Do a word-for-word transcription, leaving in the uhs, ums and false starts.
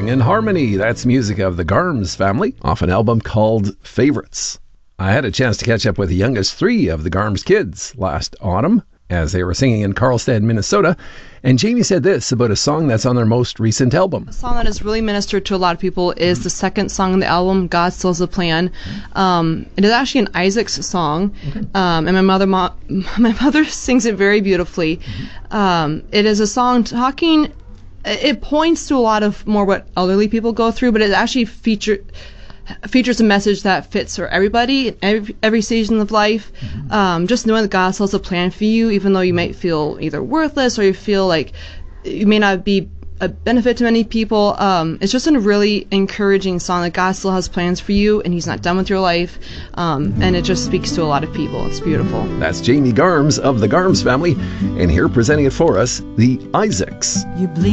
in Harmony. That's music of the Garms family off an album called Favorites. I had a chance to catch up with the youngest three of the Garms kids last autumn as they were singing in Carlstead, Minnesota. And Jamie said this about a song that's on their most recent album. A song that has really ministered to a lot of people is the second song on the album, God Still Has a Plan. Um, it is actually an Isaac's song, um, and my mother mo- my mother sings it very beautifully. Um, it is a song talking, it points to a lot of more what elderly people go through, but it actually feature, features a message that fits for everybody, every, every season of life. Mm-hmm. Um, just knowing that God still has a plan for you, even though you might feel either worthless or you feel like you may not be a benefit to many people. Um, it's just a really encouraging song that God still has plans for you and He's not done with your life. Um, and it just speaks to a lot of people. It's beautiful. That's Jamie Garms of the Garms family. And here presenting it for us, the Isaacs. You bleed